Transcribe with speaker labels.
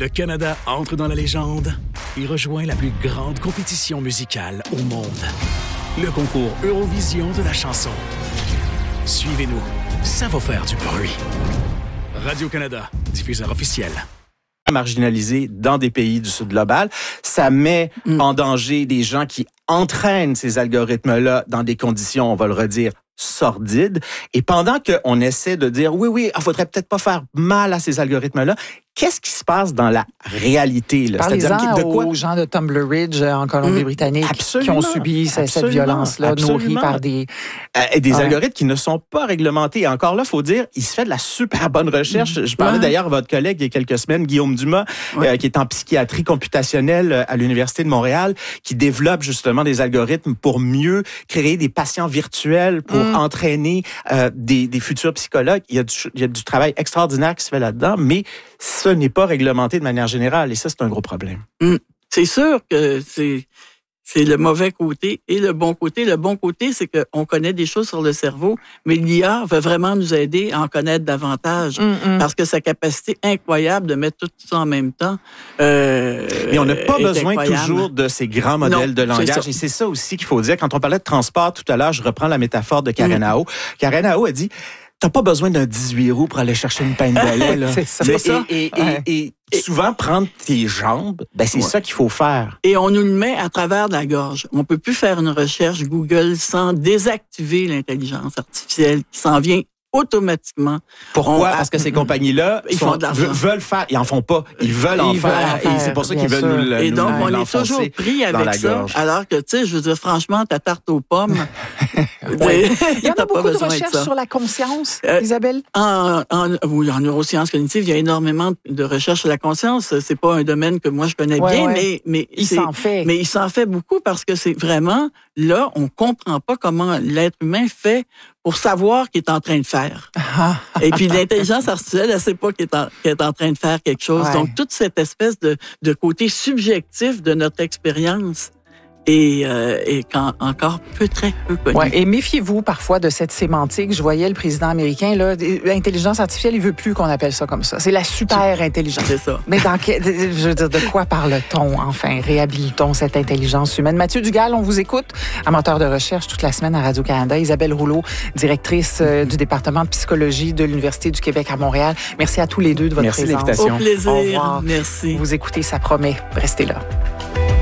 Speaker 1: Le Canada entre dans la légende et rejoint la plus grande compétition musicale au monde. Le concours Eurovision de la chanson. Suivez-nous, ça va faire du bruit. Radio-Canada, diffuseur officiel.
Speaker 2: Marginalisés dans des pays du Sud global. Ça met en danger des gens qui entraînent ces algorithmes-là dans des conditions, on va le redire, sordides. Et pendant qu'on essaie de dire, oui, il faudrait peut-être pas faire mal à ces algorithmes-là, qu'est-ce qui se passe dans la réalité? Là?
Speaker 3: Parlez-en aux gens de Tumbler Ridge en Colombie-Britannique qui ont subi cette violence-là, nourrie par des
Speaker 2: algorithmes qui ne sont pas réglementés. Et encore là, il faut dire, il se fait de la super bonne recherche. Je parlais d'ailleurs à votre collègue il y a quelques semaines, Guillaume Dumas, qui est en psychiatrie computationnelle à l'Université de Montréal, qui développe justement des algorithmes pour mieux créer des patients virtuels, pour entraîner des futurs psychologues. Il y a du travail extraordinaire qui se fait là-dedans, mais ce n'est pas réglementé de manière générale, et ça, c'est un gros problème.
Speaker 4: C'est sûr que c'est le mauvais côté et le bon côté. Le bon côté, c'est qu'on connaît des choses sur le cerveau, mais l'IA va vraiment nous aider à en connaître davantage parce que sa capacité incroyable de mettre tout ça en même temps
Speaker 2: mais on n'a pas besoin
Speaker 4: incroyable.
Speaker 2: Toujours de ces grands modèles de langage. Et c'est ça aussi qu'il faut dire. Quand on parlait de transport tout à l'heure, je reprends la métaphore de Karen Ao. Karen Ao a dit... T'as pas besoin d'un 18 roues pour aller chercher une peine de lait, là.
Speaker 3: C'est ça.
Speaker 2: Et souvent, prendre tes jambes, c'est ça qu'il faut faire.
Speaker 4: Et on nous le met à travers de la gorge. On peut plus faire une recherche Google sans désactiver l'intelligence artificielle qui s'en vient automatiquement.
Speaker 2: Pourquoi? Parce que ces compagnies-là veulent faire. Ils en font pas. Ils veulent en faire. Et c'est pour ça qu'ils veulent nous
Speaker 4: Et donc, on est toujours pris avec ça.
Speaker 2: Gorge.
Speaker 4: Alors que, tu sais, je veux dire, franchement, ta tarte aux pommes...
Speaker 3: Il y en a beaucoup de recherches sur la conscience, Isabelle?
Speaker 4: Oui, en neurosciences cognitives, il y a énormément de recherches sur la conscience. C'est pas un domaine que moi, je connais bien, mais
Speaker 3: il s'en fait.
Speaker 4: Mais il s'en fait beaucoup parce que c'est vraiment... Là, on comprend pas comment l'être humain fait pour savoir qu'il est en train de faire. Et puis, l'intelligence artificielle, elle sait pas qu'il est en train de faire quelque chose. Ouais. Donc, toute cette espèce de côté subjectif de notre expérience est encore très peu connu.
Speaker 3: Ouais, et méfiez-vous parfois de cette sémantique. Je voyais le président américain, là, l'intelligence artificielle, il veut plus qu'on appelle ça comme ça. C'est la super intelligence.
Speaker 4: C'est ça.
Speaker 3: Mais je veux dire, de quoi parle-t-on, enfin? Réhabilitons cette intelligence humaine. Mathieu Dugal, on vous écoute, amateur de recherche toute la semaine à Radio-Canada. Isabelle Rouleau, directrice du département de psychologie de l'Université du Québec à Montréal. Merci à tous les deux de votre présence.
Speaker 2: Merci de l'invitation.
Speaker 4: Au plaisir.
Speaker 3: Au revoir.
Speaker 4: Merci.
Speaker 3: Vous écoutez, ça promet. Restez là.